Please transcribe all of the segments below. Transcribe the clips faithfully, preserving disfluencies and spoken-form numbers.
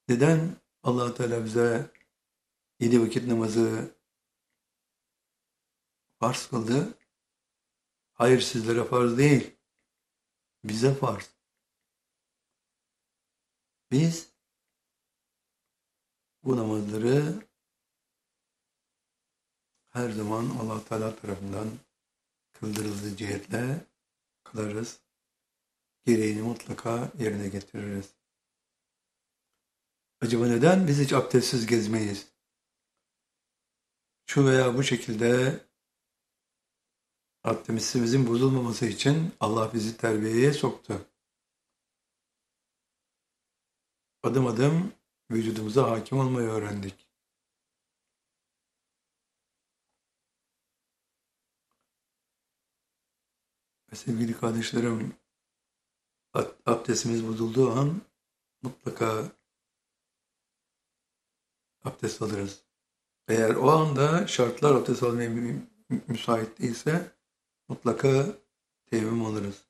Neden Allah Teala bize yedi vakit namazı farz kıldı? Hayır, sizlere farz değil, bize farz. Biz bu namazları her zaman Allah Teala tarafından kıldırıldığı cihetle kılarız. Gereğini mutlaka yerine getiririz. Acaba neden biz hiç abdestsiz gezmeyiz? Şu veya bu şekilde abdestimizin bozulmaması için Allah bizi terbiyeye soktu. Adım adım vücudumuza hakim olmayı öğrendik. Ve sevgili kardeşlerim, abdestimiz bozulduğu an mutlaka abdest alırız. Eğer o anda şartlar abdest almaya mü- müsait değilse mutlaka teyemmüm alırız.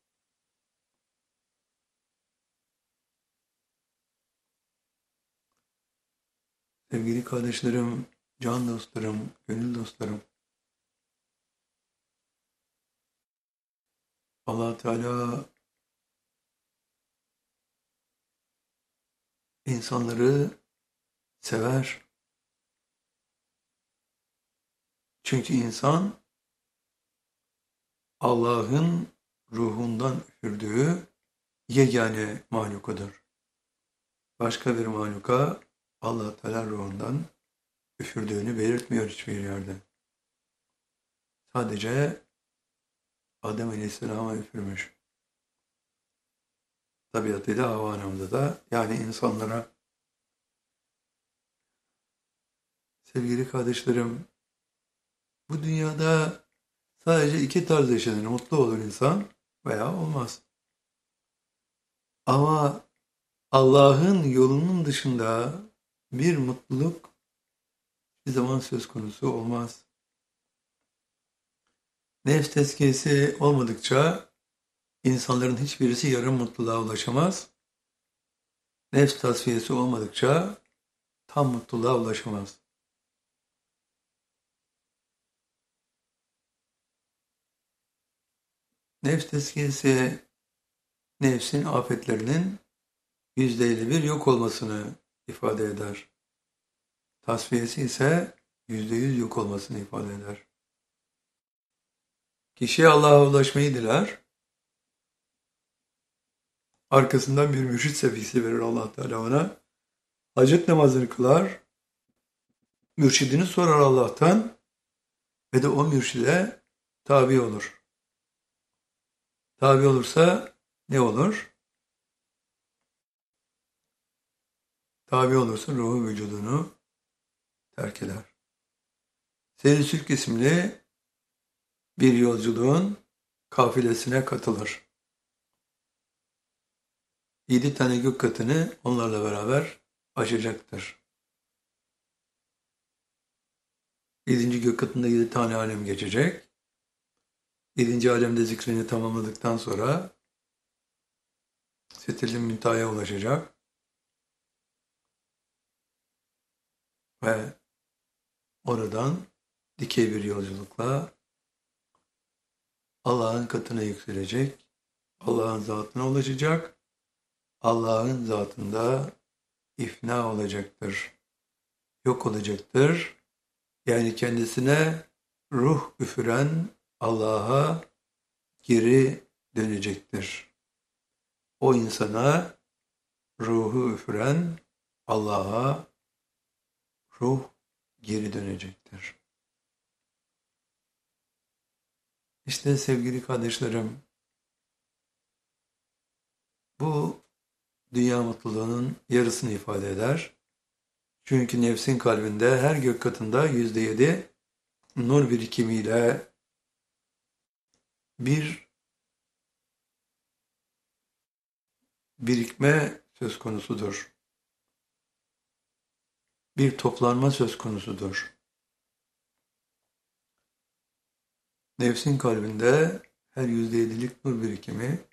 Sevgili kardeşlerim, can dostlarım, gönül dostlarım, Allah Teala insanları sever. Çünkü insan Allah'ın ruhundan üfürdüğü yegane mahlukudur. Başka bir mahluka Allah Teala ruhundan üfürdüğünü belirtmiyor hiçbir yerde. Sadece Adem Aleyhisselam'a üfürmüş. Tabiatıyla Havva Hanım'da da, yani insanlara. Sevgili kardeşlerim, bu dünyada sadece iki tarz yaşanır. Mutlu olur insan veya olmaz. Ama Allah'ın yolunun dışında bir mutluluk bir zaman söz konusu olmaz. Nefs tezkiyesi olmadıkça insanların hiçbirisi yarım mutluluğa ulaşamaz. Nefs tasfiyesi olmadıkça tam mutluluğa ulaşamaz. Nefs tezkiyesi nefsin afetlerinin yüzde elli bir yok olmasını ifade eder. Tasfiyesi ise yüzde yüz yok olmasını ifade eder. Kişi Allah'a ulaşmayı diler. Arkasından bir mürşit sevgisi verir Allah Teala ona. Hacet namazını kılar. Mürşidini sorar Allah'tan ve de o mürşide tabi olur. Tabi olursa ne olur? Tabi olursa ruhu vücudunu terk eder. Seyri Sülk isimli bir yolculuğun kafilesine katılır. Yedi tane gök katını onlarla beraber aşacaktır. Yedinci gök katında yedi tane alem geçecek. Yedinci alemde zikrini tamamladıktan sonra Sidratil Münteha'ya ulaşacak ve oradan dikey bir yolculukla Allah'ın katına yükselecek, Allah'ın zatına ulaşacak, Allah'ın zatında ifna olacaktır, yok olacaktır. Yani kendisine ruh üfüren Allah'a geri dönecektir. O insana ruhu üfüren Allah'a ruh geri dönecektir. İşte sevgili kardeşlerim, bu dünya mutluluğunun yarısını ifade eder. Çünkü nefsin kalbinde her gök katında yüzde yedi nur birikimiyle bir birikme söz konusudur. Bir toplanma söz konusudur. Nefsin kalbinde her yüzde yedilik nur birikimi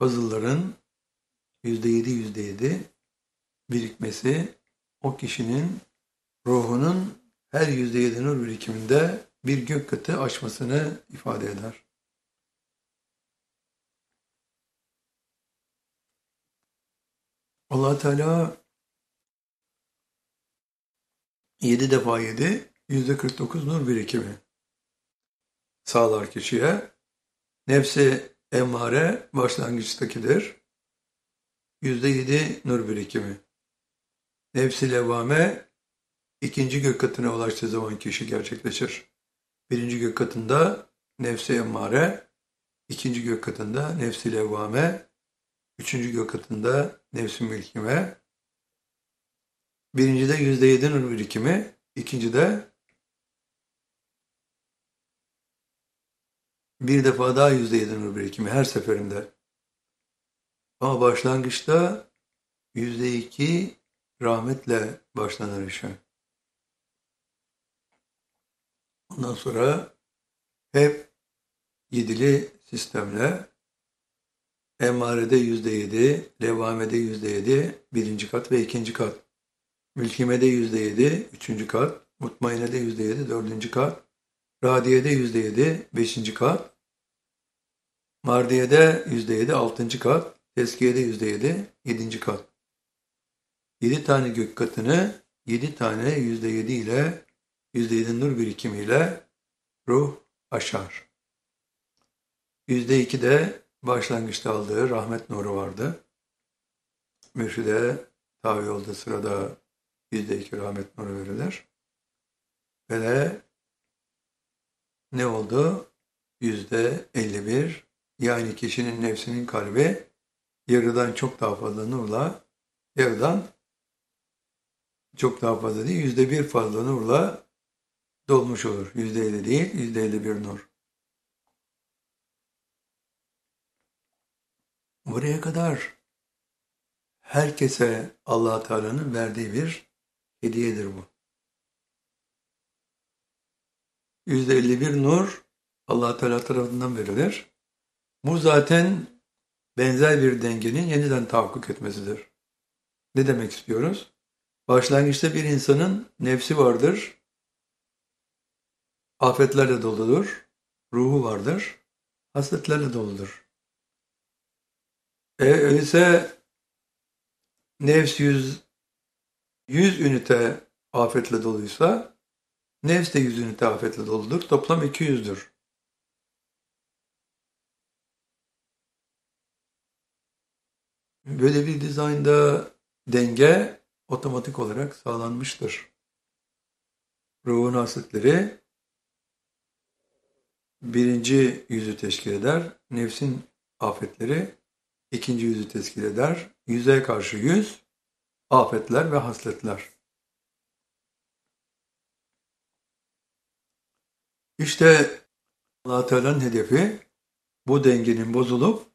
fazılların yüzde yedi yüzde yedi birikmesi o kişinin ruhunun her yüzde yedi nur birikiminde bir gök katı aşmasını ifade eder. Allah Teala yedi defa yedi, yüzde kırk dokuz nur birikimi sağlar kişiye. Nefsi emmare başlangıçtakidir. yüzde yedi nur birikimi. Nefsi levvame ikinci gök katına ulaştığı zaman kişi gerçekleşir. Birinci gök katında nefsi emmare, ikinci gök katında nefsi levvame, üçüncü gök katında nefsi mülkime. Birincide yüzde yedi nur birikimi, ikincide bir defa daha yüzde yedi nur birikimi her seferinde. Ama başlangıçta yüzde iki rahmetle başlanır işe. Ondan sonra hep yedili sistemle emmarede yüzde yedi, levvamede yüzde yedi, birinci kat ve ikinci kat. Mülkimede yüzde yedi, üçüncü kat. Mutmainede yüzde yedi, dördüncü kat. Radiyede yüzde yedi, beşinci kat. Mardiyede yüzde yedi, altıncı kat. Tezkiyede yüzde yedi, yedinci kat. Yedi tane gök katını yedi tane yüzde yedi ile yüzde yedi nur birikimiyle ruh aşar. Yüzde iki de başlangıçta aldığı rahmet nuru vardı. Mürşide tabi olduğu sırada yüzde iki rahmet nuru verilir. Ve de ne oldu? Yüzde elli bir, yani kişinin nefsinin kalbi yarıdan çok daha fazla nurla, yarıdan çok daha fazla değil, yüzde bir fazla nurla dolmuş olur. Yüzde elli değil, yüzde elli bir nur. Buraya kadar herkese Allah Teala'nın verdiği bir hediyedir bu. yüzde elli bir nur Allah Teala tarafından verilir. Bu zaten benzer bir dengenin yeniden tahakkuk etmesidir. Ne demek istiyoruz? Başlangıçta bir insanın nefsi vardır, afetlerle doludur, ruhu vardır, hasletlerle doludur. E, öyleyse nefs yüz, yüz ünite afetle doluysa, nefs de yüz ünite afetle doludur. Toplam iki yüzdür. Böyle bir dizaynda denge otomatik olarak sağlanmıştır. Ruhun hasletleri birinci yüzü teşkil eder. Nefsin afetleri ikinci yüzü teşkil eder. Yüze karşı yüz, afetler ve hasletler. İşte Allah Teala'nın hedefi bu dengenin bozulup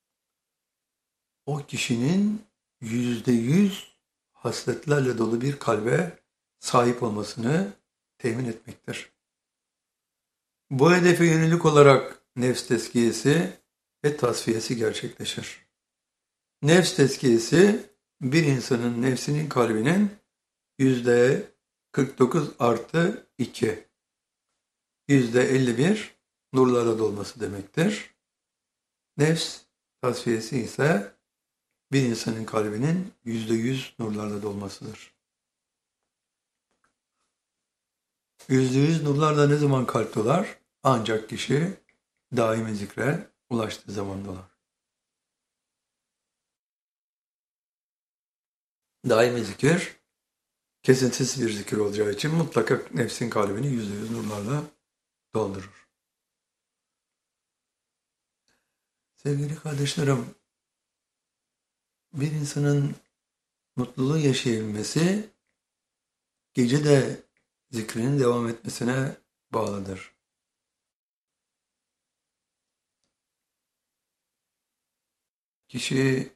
o kişinin yüzde yüz hasletlerle dolu bir kalbe sahip olmasını temin etmektir. Bu hedefe yönelik olarak nefs tezkiyesi ve tasfiyesi gerçekleşir. Nefs tezkiyesi bir insanın nefsinin kalbinin yüzde kırk dokuz artı iki, yüzde elli bir nurlarla dolması demektir. Nefs tasfiyesi ise bir insanın kalbinin yüzde yüz nurlarla dolmasıdır. Yüzde yüz nurlarla ne zaman kalp dolar? Ancak kişi daimi zikre ulaştığı zaman dolar. Daimi zikir, kesintisiz bir zikir olacağı için mutlaka nefsin kalbini yüzde yüz nurlarla doldurur. Sevgili kardeşlerim, bir insanın mutluluğu yaşayabilmesi gece de zikrinin devam etmesine bağlıdır. Kişi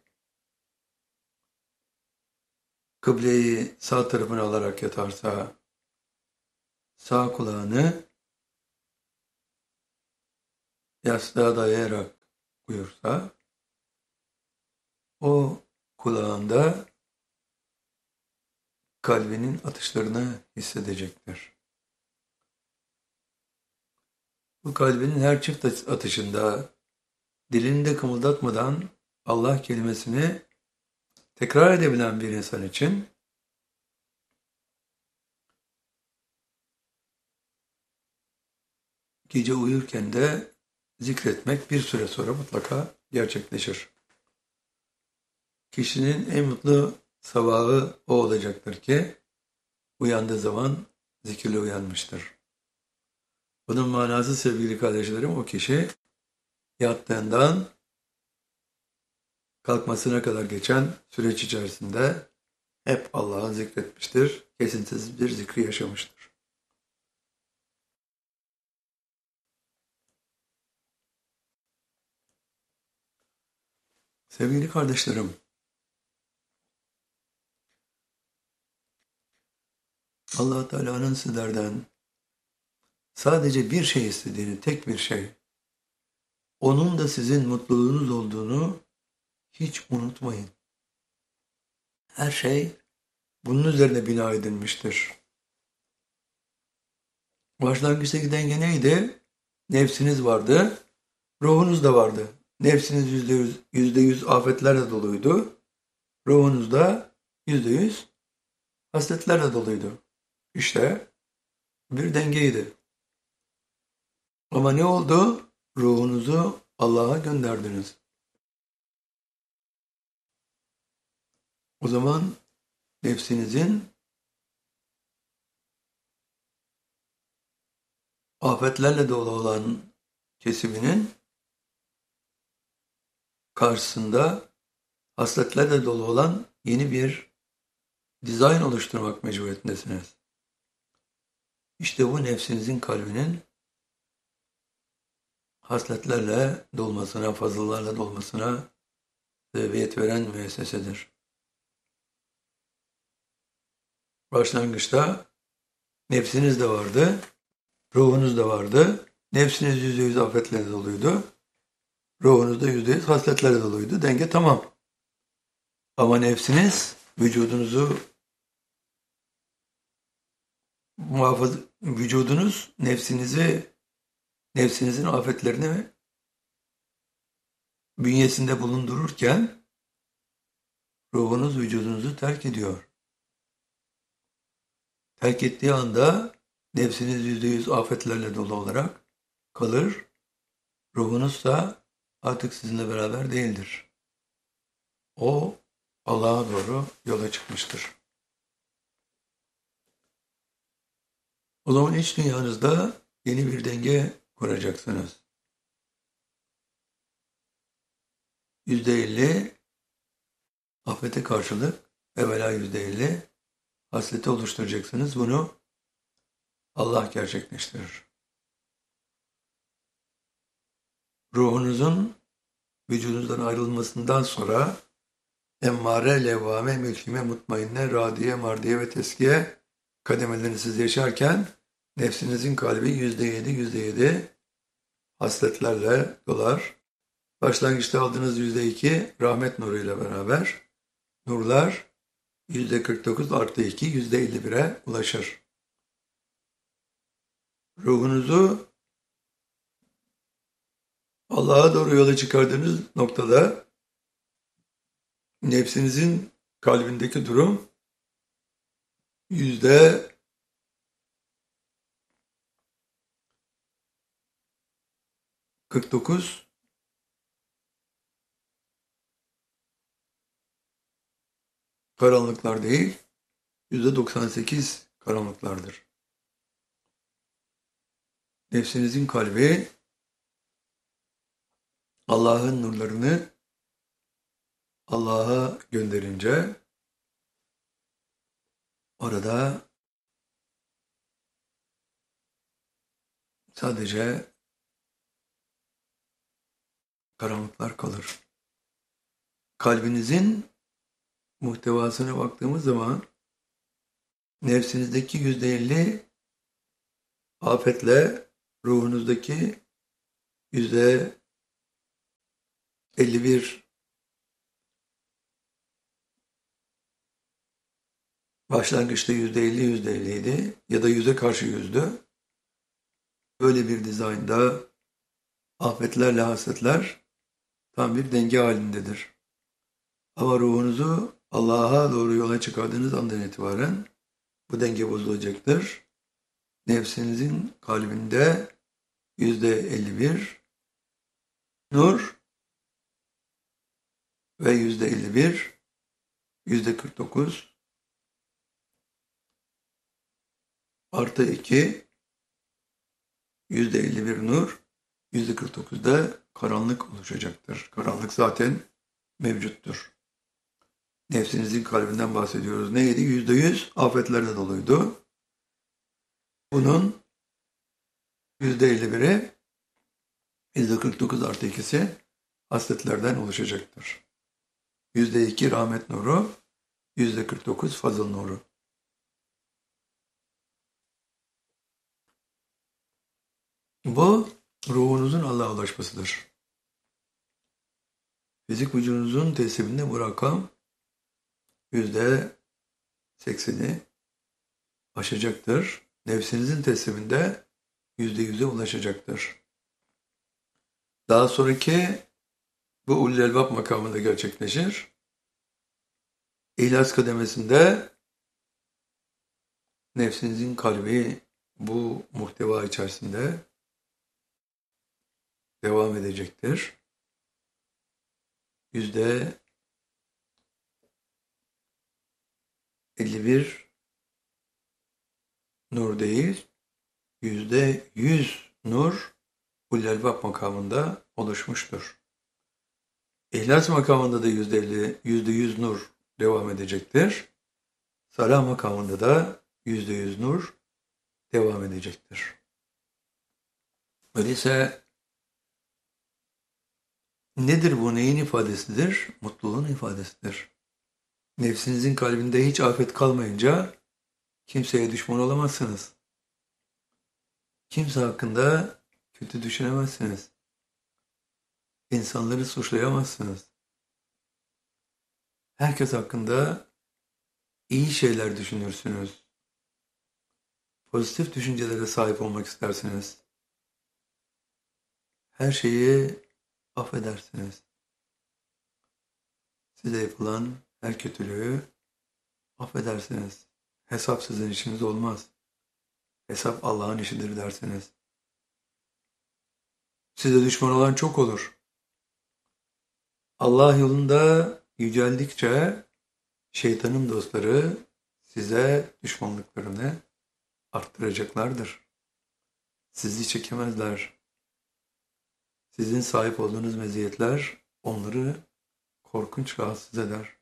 kıbleyi sağ tarafına alarak yatarsa, sağ kulağını yastığa dayayarak uyursa, o kulağında kalbinin atışlarını hissedecektir. Bu kalbinin her çift atışında dilini de kımıldatmadan Allah kelimesini tekrar edebilen bir insan için gece uyurken de zikretmek bir süre sonra mutlaka gerçekleşir. Kişinin en mutlu sabahı o olacaktır ki uyandığı zaman zikirle uyanmıştır. Bunun manası sevgili kardeşlerim, o kişi yattığından kalkmasına kadar geçen süreç içerisinde hep Allah'ı zikretmiştir, kesintisiz bir zikri yaşamıştır. Sevgili kardeşlerim, Allah Teala'nın sizlerden sadece bir şey istediğini, tek bir şey, onun da sizin mutluluğunuz olduğunu hiç unutmayın. Her şey bunun üzerine bina edilmiştir. Başlangıçtaki denge neydi? Nefsiniz vardı, ruhunuz da vardı. Nefsiniz yüzde yüz, yüzde yüz afetlerle doluydu. Ruhunuz da yüzde yüz hasletlerle doluydu. İşte bir dengeydi. Ama ne oldu? Ruhunuzu Allah'a gönderdiniz. O zaman nefsinizin afetlerle dolu olan kesiminin karşısında hasletlerle dolu olan yeni bir dizayn oluşturmak mecburiyetindesiniz. İşte bu nefsinizin kalbinin hasletlerle dolmasına, fazlalarla dolmasına sebebiyet veren müessesedir. Başlangıçta nefsiniz de vardı, ruhunuz da vardı. Nefsiniz yüzde yüz afetlerle doluydu. Ruhunuz da yüzde yüz hasletlerle doluydu. Denge tamam. Ama nefsiniz vücudunuzu muhafaza, vücudunuz nefsinizi, nefsinizin afetlerini bünyesinde bulundururken ruhunuz vücudunuzu terk ediyor. Terk ettiği anda nefsiniz yüzde yüz afetlerle dolu olarak kalır. Ruhunuz da artık sizinle beraber değildir. O Allah'a doğru yola çıkmıştır. O zaman iç dünyanızda yeni bir denge kuracaksınız. yüzde elli afete karşılık evvela yüzde elli hasreti oluşturacaksınız. Bunu Allah gerçekleştirir. Ruhunuzun vücudunuzdan ayrılmasından sonra emmare, levvame, mülkime, mutmainne, radiye, mardiye ve teskiye kademelerini siz yaşarken nefsinizin kalbi yüzde yedi, yüzde yedi hasletlerle dolar. Başlangıçta aldığınız yüzde iki rahmet nuruyla beraber nurlar yüzde kırk dokuz artı iki, yüzde elli bire ulaşır. Ruhunuzu Allah'a doğru yola çıkardığınız noktada nefsinizin kalbindeki durum yüzde kırk dokuz karanlıklar değil, yüzde doksan sekiz karanlıklardır. Nefsinizin kalbi Allah'ın nurlarını Allah'a gönderince orada sadece karanlıklar kalır. Kalbinizin muhtevasına baktığımız zaman nefsinizdeki yüzde elli afetle ruhunuzdaki yüzde elli bir Başlangıçta yüzde elli yüzde elliydi ya da yüze karşı yüzdü. Böyle bir dizaynda afetlerle hasetler tam bir denge halindedir. Ama ruhunuzu Allah'a doğru yola çıkardığınız andan itibaren bu denge bozulacaktır. Nefsinizin kalbinde yüzde elli bir nur ve yüzde elli bir, yüzde kırk dokuz artı iki, yüzde elli bir nur, yüzde kırk dokuzda karanlık oluşacaktır. Karanlık zaten mevcuttur. Nefsinizin kalbinden bahsediyoruz. Neydi? Yüzde yüz afetlerle doluydu. Bunun yüzde elli biri, yüzde kırk dokuz artı ikisi hasletlerden oluşacaktır. Yüzde iki rahmet nuru, yüzde kırk dokuz fazıl nuru. Bu ruhunuzun Allah'a ulaşmasıdır. Fizik vücudunuzun tesliminde bu rakam yüzde sekseni aşacaktır. Nefsinizin tesliminde yüzde yüze ulaşacaktır. Daha sonraki bu ulul elbab makamında gerçekleşir. İhlas kademesinde nefsinizin kalbi bu muhteva içerisinde devam edecektir. Yüzde elli bir nur değil, yüzde yüz nur ulul elbab makamında oluşmuştur. İhlas makamında da yüzde elli, yüzde yüz nur devam edecektir. Salah makamında da yüzde yüz nur devam edecektir. Öyleyse nedir bu? Neyin ifadesidir? Mutluluğun ifadesidir. Nefsinizin kalbinde hiç afet kalmayınca kimseye düşman olamazsınız. Kimse hakkında kötü düşünemezsiniz. İnsanları suçlayamazsınız. Herkes hakkında iyi şeyler düşünürsünüz. Pozitif düşüncelere sahip olmak istersiniz. Her şeyi affedersiniz. Size yapılan her kötülüğü affedersiniz. Hesap sizin işiniz olmaz. Hesap Allah'ın işidir dersiniz. Size düşman olan çok olur. Allah yolunda yüceldikçe şeytanın dostları size düşmanlıklarını arttıracaklardır. Sizi çekemezler. Sizin sahip olduğunuz meziyetler onları korkunç rahatsız eder.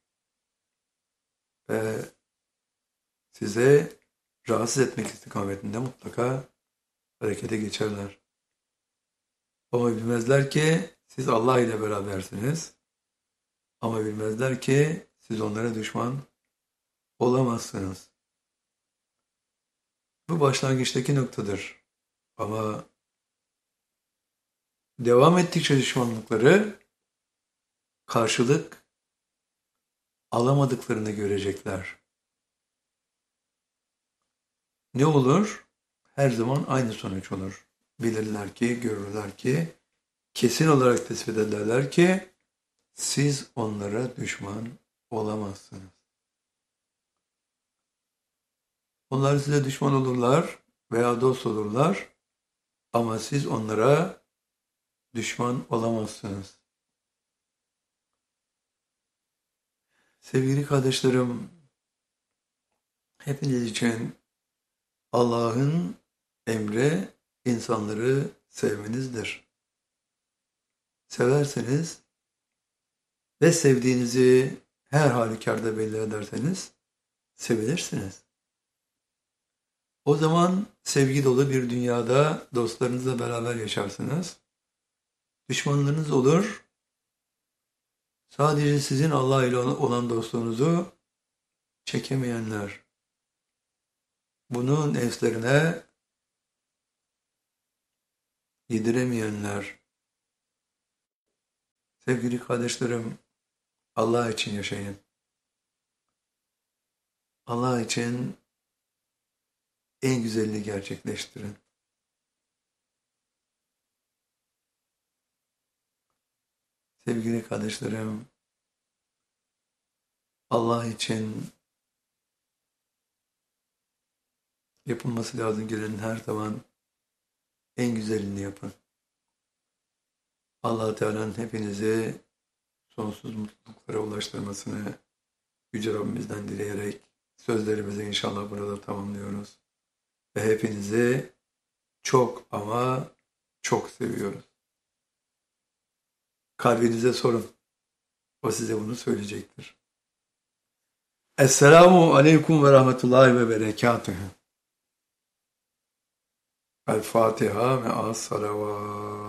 Ve size rahatsız etmek istikametinde mutlaka harekete geçerler. Ama bilmezler ki siz Allah ile berabersiniz. Ama bilmezler ki siz onlara düşman olamazsınız. Bu başlangıçtaki noktadır. Ama devam ettikçe düşmanlıkları karşılık alamadıklarını görecekler. Ne olur? Her zaman aynı sonuç olur. Bilirler ki, görürler ki, kesin olarak tespit ederler ki siz onlara düşman olamazsınız. Onlar size düşman olurlar veya dost olurlar ama siz onlara düşman olamazsınız. Sevgili kardeşlerim, hepiniz için Allah'ın emri insanları sevmenizdir. Severseniz ve sevdiğinizi her halükarda belli ederseniz sevilirsiniz. O zaman sevgi dolu bir dünyada dostlarınızla beraber yaşarsınız. Düşmanlarınız olur. Sadece sizin Allah ile olan dostluğunuzu çekemeyenler. Bunu nefslerine yediremeyenler. Sevgili kardeşlerim, Allah için yaşayın. Allah için en güzelini gerçekleştirin. Sevgili kardeşlerim, Allah için yapılması lazım gelenin her zaman en güzelini yapın. Allah Teala'nın hepinizi sonsuz mutluluklara ulaştırmasını Yüce Rabbimizden dileyerek sözlerimizi inşallah burada tamamlıyoruz. Ve hepinizi çok ama çok seviyoruz. Kalbinize sorun. O size bunu söyleyecektir. Esselamu Aleyküm ve Rahmetullahi ve Berekatühü. El Fatiha ve as-salavat.